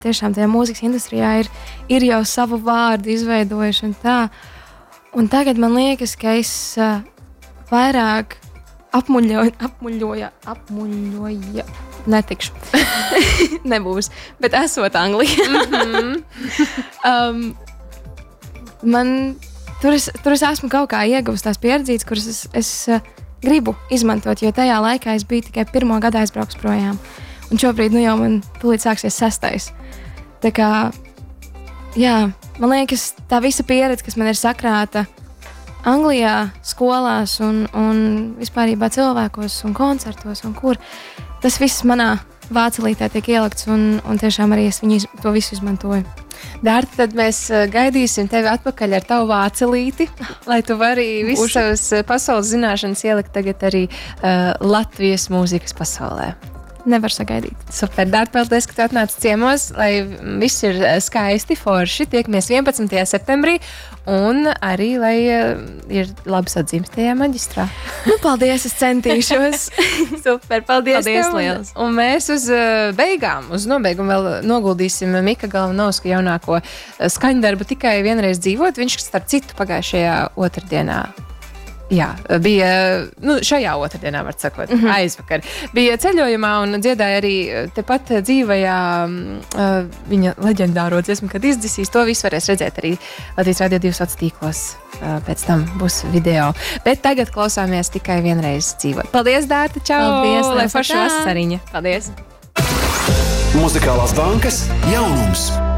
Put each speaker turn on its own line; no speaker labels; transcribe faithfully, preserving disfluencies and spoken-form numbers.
tiešām tajā mūzikas industrijā ir, ir jau savu vārdu izveidojuši un tā. Un tagad man liekas, ka es uh, vairāk apmuļoju, apmuļoju, apmuļoju, netikšu. Nebūs, bet esot Anglijā. Mm-hmm. um, man, tur, es, tur es esmu kaut kā ieguvusi tās pieredzītes, kuras es, es uh, gribu izmantot, jo tajā laikā es biju tikai pirmo gadu aizbrauks projām. Un šobrīd, nu jau man tūlīt sāksies sestais. Tā kā, jā, man liekas, tā visa pieredze, kas man ir sakrāta Anglijā, skolās un, un vispārībā cilvēkos un koncertos un kur, tas viss manā vācelītē tiek ielikts un, un tiešām arī es viņu to visu izmantoju.
Dārta, tad mēs gaidīsim tevi atpakaļ ar tavu vācelīti, lai tu vari visas savas pasaules zināšanas ielikt tagad arī uh, Latvijas mūzikas pasaulē.
Nevar sagaidīt.
Super, Dārta, paldies, ka tu atnāci ciemos, lai viss ir skaisti, forši. Tiekamies vienpadsmitajā septembrī un arī, lai ir labas atzīmes tajā maģistrā.
Nu, paldies, es centīšos.
Super, paldies,
paldies
tev.
Liels.
Un mēs uz beigām, uz nobeigumu vēl noguldīsim Mika Galvanovska jaunāko skaņdarbu Tikai vienreiz dzīvot. Viņš, starp citu, pagājušajā otrdienā. Jā, bija, nu, šajā otrdienā, var sakot, mm-hmm. aizvakar. Bija ceļojumā un dziedāja arī tepat dzīvajā uh, viņa leģendāro dziesmu, kad izdzisīs. To visu varēs redzēt arī Latvijas Radio divi sociālos tīklos. Uh, pēc tam būs video. Bet tagad klausāmies Tikai vienreiz dzīvot. Paldies, Dārta, čau!
Paldies,
lai forša vasariņa! Paldies!
Muzikālās bankas jaunums.